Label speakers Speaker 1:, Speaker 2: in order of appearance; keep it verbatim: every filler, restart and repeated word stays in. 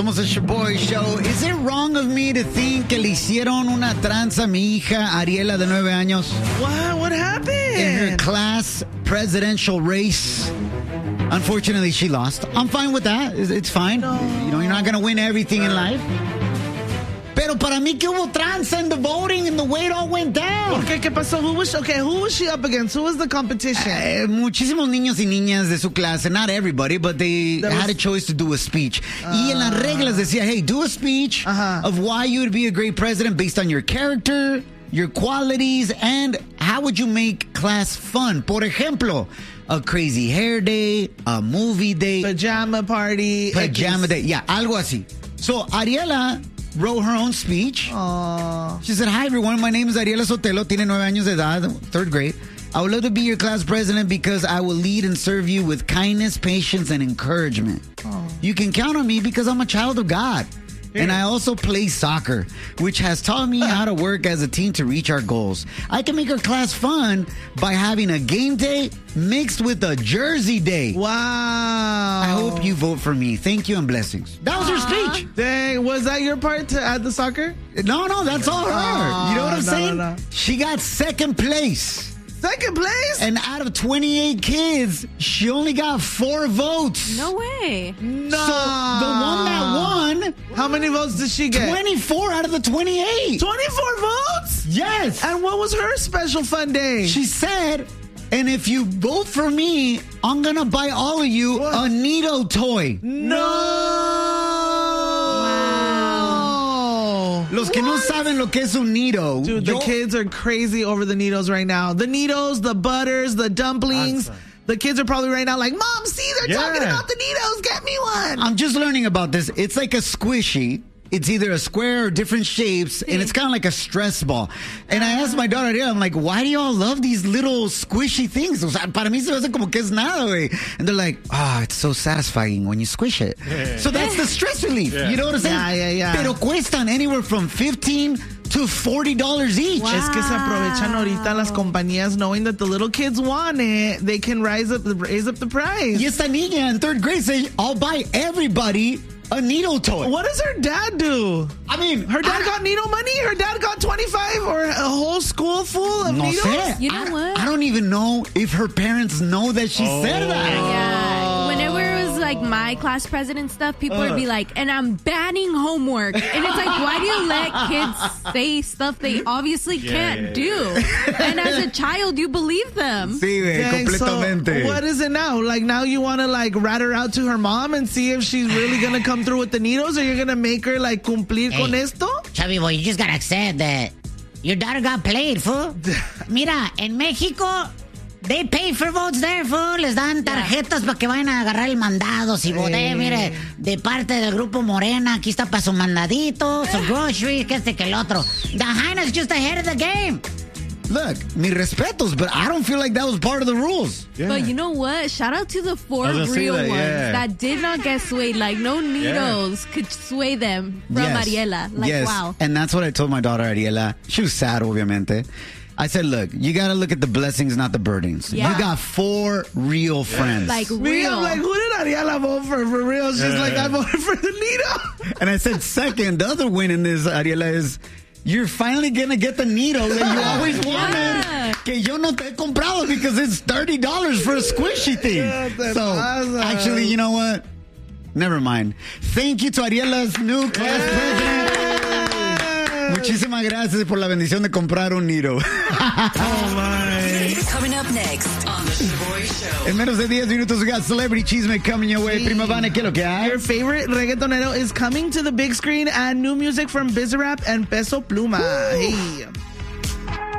Speaker 1: Somos el Shaboy Show. Is it wrong of me to think que le hicieron una tranza a mi hija Ariela de nueve años?
Speaker 2: What? What happened?
Speaker 1: In her class presidential race. Unfortunately, she lost. I'm fine with that. It's, it's fine.
Speaker 2: No.
Speaker 1: You know, you're not going to win everything in life. Pero para mí que hubo tranza in the voting and the way it all went down.
Speaker 2: Okay, ¿qué pasó? Who was, okay, who was she up against? Who was the competition?
Speaker 1: Uh, muchísimos niños y niñas de su clase, not everybody, but they was... had a choice to do a speech. Uh... Y en las reglas decía, hey, do a speech uh-huh. of why you would be a great president based on your character, your qualities, and how would you make class fun. Por ejemplo, a crazy hair day, a movie day.
Speaker 2: Pajama party.
Speaker 1: Pajama day. Yeah, algo así. So, Ariela wrote her own speech.
Speaker 2: Aww.
Speaker 1: She said, hi, everyone. My name is Ariela Sotelo. Tiene nueve años de edad, third grade. I would love to be your class president because I will lead and serve you with kindness, patience, and encouragement. Aww. You can count on me because I'm a child of God. Yeah. And I also play soccer, which has taught me how to work as a team to reach our goals. I can make our class fun by having a game day mixed with a jersey day.
Speaker 2: Wow.
Speaker 1: I hope you vote for me. Thank you and blessings. That was her speech.
Speaker 2: Dang, was that your part to add the soccer?
Speaker 1: No, no, that's all her.
Speaker 2: Oh,
Speaker 1: you know what I'm
Speaker 2: no,
Speaker 1: saying?
Speaker 2: No, no.
Speaker 1: She got second place.
Speaker 2: Second place?
Speaker 1: And out of twenty-eight kids, she only got four votes.
Speaker 3: No way.
Speaker 2: No.
Speaker 1: So the one that won...
Speaker 2: How many votes did she get?
Speaker 1: twenty-four out of the twenty-eight.
Speaker 2: twenty-four votes?
Speaker 1: Yes.
Speaker 2: And what was her special fun day?
Speaker 1: She said, and if you vote for me, I'm going to buy all of you what? a Neato toy.
Speaker 2: No.
Speaker 1: Los que what? no saben lo que es un Neato.
Speaker 2: Dude, the kids are crazy over the Neatos right now. The Neatos, the butters, the dumplings. Awesome. The kids are probably right now like, Mom, see, they're yeah. talking about the Neatos. Get me one.
Speaker 1: I'm just learning about this. It's like a squishy. It's either a square or different shapes, and it's kind of like a stress ball. And I asked my daughter, I'm like, why do y'all love these little squishy things? O sea, para mí se hace como que es nada, güey. And they're like, ah, oh, it's so satisfying when you squish it. Yeah. So that's the stress relief. Yeah. You know what I'm saying?
Speaker 2: Yeah, yeah, yeah.
Speaker 1: Pero cuestan anywhere from fifteen to forty dollars each.
Speaker 2: Wow. Es que se aprovechan ahorita las compañías knowing that the little kids want it. They can rise up, raise up the price.
Speaker 1: Y esta niña in third grade said, I'll buy everybody a Neato toy.
Speaker 2: What does her dad do?
Speaker 1: I mean,
Speaker 2: her dad
Speaker 1: I,
Speaker 2: got Neato money? Her dad got twenty-five or a whole school full of
Speaker 1: no
Speaker 2: Neatos?
Speaker 1: Sé.
Speaker 3: You know
Speaker 1: I,
Speaker 3: what?
Speaker 1: I don't even know if her parents know that she oh. said that.
Speaker 3: Yeah. Whenever it was like my class president stuff, people uh. would be like, and I'm banning homework. And it's like, why do you let kids say stuff they obviously yeah, can't yeah, do? Yeah. And as a child, you believe them.
Speaker 1: Sí, güey, completamente.
Speaker 2: So what is it now? Like now you want to like rat her out to her mom and see if she's really going to come through with the Neatos, or you're going to make her like cumplir hey, con esto?
Speaker 4: Chubby boy, you just got to accept that your daughter got played, fool. Mira, en México, they pay for votes there, fool. Les dan tarjetas yeah. para que vayan a agarrar el mandado. Si voté, hey. mire, de parte del grupo Morena, aquí está para su mandadito, su groceries, que este que el otro. The Hyena's just ahead of the game.
Speaker 1: Look, mi respetos, but I don't feel like that was part of the rules.
Speaker 3: Yeah. But you know what? Shout out to the four real
Speaker 5: that,
Speaker 3: ones
Speaker 5: yeah.
Speaker 3: that did not get swayed. Like, no Neatos yeah. could sway them from
Speaker 1: yes.
Speaker 3: Ariela. Like,
Speaker 1: yes.
Speaker 3: wow.
Speaker 1: And that's what I told my daughter, Ariela. She was sad, obviamente. I said, look, you got to look at the blessings, not the burdens. Yeah. You got four real friends.
Speaker 3: Like, real.
Speaker 2: Me, I'm like, who did Ariela vote for? For real? She's yeah. like, I voted for the Neato.
Speaker 1: And I said, second, the other win in this, Ariela, is... You're finally going to get the Neato that you always wanted. Yeah. Que yo no te he comprado because it's thirty dollars for a squishy thing. So, actually, you know what? Never mind. Thank you to Ariela's new class yeah. president. Muchísimas gracias por la bendición de comprar un Neato.
Speaker 2: Oh, my.
Speaker 6: Coming up next on The Shaboy Show.
Speaker 1: En menos de diez minutos, we got Celebrity Chisme coming your way. Sí. Prima Vane, ¿qué es lo que hay?
Speaker 2: Your favorite reggaetonero is coming to the big screen, and new music from Bizarrap and Peso Pluma. Ooh. Hey.